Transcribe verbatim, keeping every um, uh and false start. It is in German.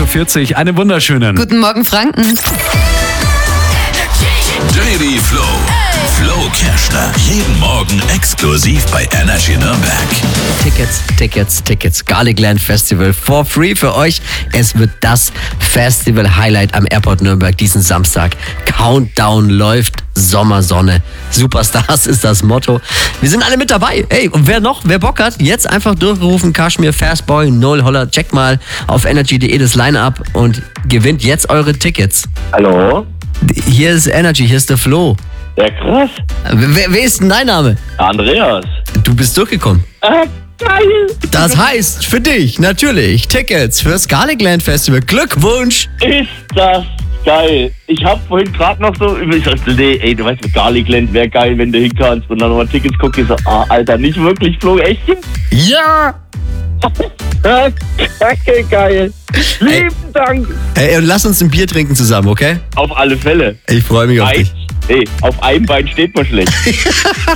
vierzig. Einen wunderschönen. Guten Morgen, Franken. Daily Flow. Flo Kerschner. Jeden Morgen exklusiv bei Energy Nürnberg. Tickets, Tickets, Tickets. Garlicland Festival for free für euch. Es wird das Festival-Highlight am Airport Nürnberg diesen Samstag. Countdown läuft, Sommersonne. Superstars ist das Motto. Wir sind alle mit dabei. Hey, und wer noch, wer Bock hat, jetzt einfach durchrufen. Kashmir, Fastboy, Null Holler. Checkt mal auf energy punkt de das Line-Up und gewinnt jetzt eure Tickets. Hallo? Hier ist Energy, hier ist der Flo. Ja, krass. Wer, wer ist denn dein Name? Andreas. Du bist durchgekommen. Ah, geil. Das heißt für dich natürlich Tickets fürs Garlicland Festival. Glückwunsch! Ist das geil. Ich hab vorhin gerade noch so, ich sagte, nee, ey, du weißt, mit Garlicland wäre geil, wenn du hin kannst. Und dann nochmal Tickets gucke, ich so, ah, Alter, nicht wirklich, Flo, echt jetzt? Ja! Kacke, geil. Lieben Dank. Ey, und lass uns ein Bier trinken zusammen, okay? Auf alle Fälle. Ich freue mich auf Ein, dich. nee, auf einem Bein steht man schlecht.